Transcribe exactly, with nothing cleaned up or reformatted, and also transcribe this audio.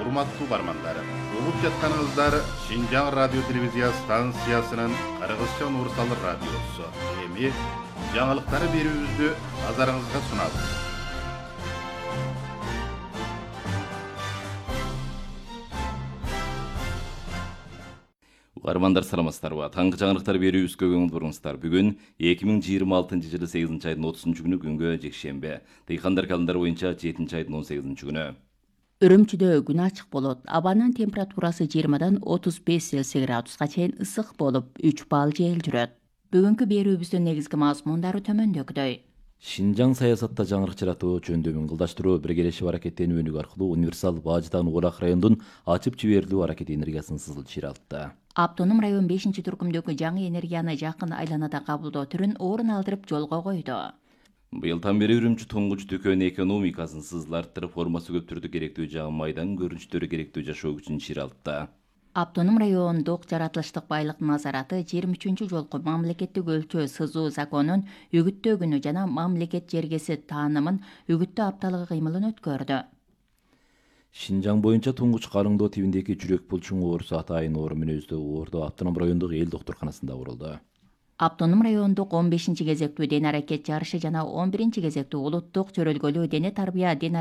урматтуу бармандар. Угуп жатканыңыздар Шинжаң радио телевизия станциясынын Кыргызча универсал радиосу. Эми жаңылыктары берүүбүздү назарыңызга сунабыз. Угармандар саламатсыздарбы? Таңкы жаңылыктар берүүбүзгө көңүл буруңуздар. Бүгүн эки миң жыйырма алтынчы жылы сегизинчи айдын отузунчу күнү күнгө жекшембе. Дыйкандар календары боюнча жетинчи айдын он сегизинчи күнү. Үрүмчүдө күн ачык болот. Абанын температурасы жыйырмадан отуз беш Цельсий градуска чейин ысык болуп, үч балл жел жүрөт. Бүгүнкү берүүбүздүн негизги мазмундары төмөндөгүдөй. Шинжаң саясатта жаңырык жаратуу, жөндөмүн ыңгылдаштыруу, биргелешип аракеттенүү өнүгүү аркылуу универсал баждан Улак райондун ачып жиберилүү аракети энергиясын сызылчыратты. Автоном район бешинчи түркүмдөгү жаңы энергияны жакын айланада кабылдоо түрүн орун алдырып жолго койду. Быйылдан бери Үрүмчү туңгуч дүкөн экономикасын сызылартырып, формасы көп түрдө керектүү жагы майдан көрүнүштөрү керектүү жашоо күчүн чыйралтты. Автоном райондук жаратылыштык байлык назараты жыйырма үчүнчү жолку мамлекеттик өлчөө сызуу законун үгүттөгүнү жана мамлекет жергеси таанымын үгүттөө апталыгы кыймылын өткөрдү. Шинжаң боюнча туңгуч карыңдоо тибиндеги жүрөк булчуң оорусу атайын оору мүнөздүү оордо автоном райондук эл доктурканасында урулду. Автоном райондук он бешинчи кезектүү дене аракет жарышы жана он биринчи кезектүү улуттук чөрөлгөлүү дене тарбия дене